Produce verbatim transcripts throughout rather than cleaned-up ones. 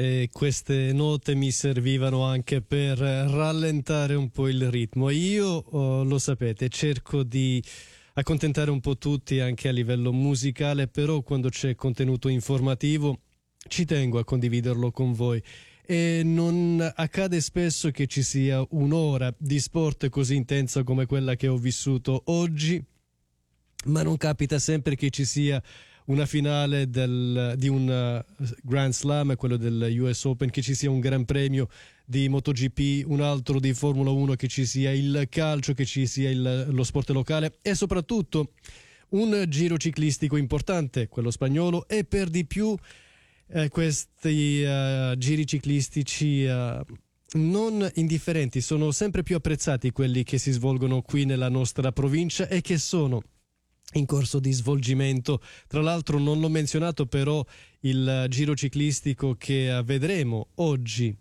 E queste note mi servivano anche per rallentare un po' il ritmo. Io, oh, lo sapete, cerco di accontentare un po' tutti anche a livello musicale, però quando c'è contenuto informativo ci tengo a condividerlo con voi. E non accade spesso che ci sia un'ora di sport così intensa come quella che ho vissuto oggi, ma non capita sempre che ci sia una finale del, di un uh, Grand Slam, quello del U S Open, che ci sia un Gran Premio di MotoGP, un altro di Formula uno, che ci sia il calcio, che ci sia il, lo sport locale e soprattutto un giro ciclistico importante, quello spagnolo, e per di più eh, questi uh, giri ciclistici uh, non indifferenti, sono sempre più apprezzati quelli che si svolgono qui nella nostra provincia e che sono in corso di svolgimento. Tra l'altro non l'ho menzionato, però il giro ciclistico che vedremo oggi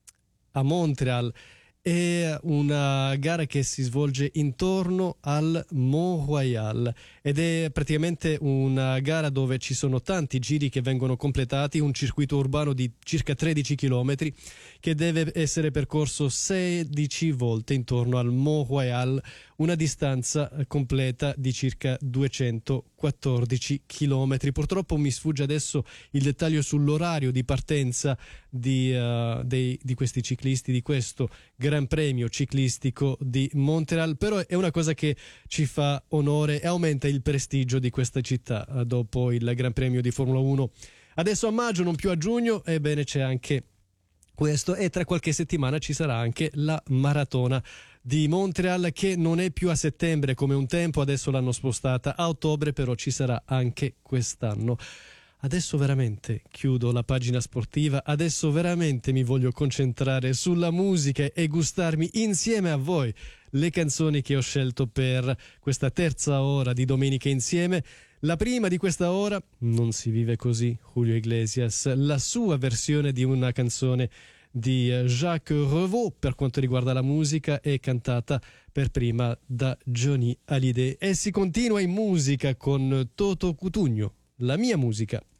a Montreal è una gara che si svolge intorno al Mont Royal ed è praticamente una gara dove ci sono tanti giri che vengono completati, un circuito urbano di circa tredici chilometri che deve essere percorso sedici volte intorno al Mont Royal, una distanza completa di circa duecentoquattordici chilometri. Purtroppo mi sfugge adesso il dettaglio sull'orario di partenza di, uh, dei, di questi ciclisti, di questo Gran Premio ciclistico di Montreal, però è una cosa che ci fa onore e aumenta il prestigio di questa città uh, dopo il Gran Premio di Formula uno adesso a maggio, non più a giugno. Ebbene, c'è anche questo, e tra qualche settimana ci sarà anche la maratona di Montreal, che non è più a settembre come un tempo, adesso l'hanno spostata a ottobre, però ci sarà anche quest'anno. Adesso veramente chiudo la pagina sportiva, adesso veramente mi voglio concentrare sulla musica e gustarmi insieme a voi le canzoni che ho scelto per questa terza ora di Domenica Insieme. La prima di questa ora, Non si vive così, Julio Iglesias, la sua versione di una canzone di Jacques Revaux per quanto riguarda la musica, è cantata per prima da Johnny Hallyday. E si continua in musica con Toto Cutugno, La mia musica.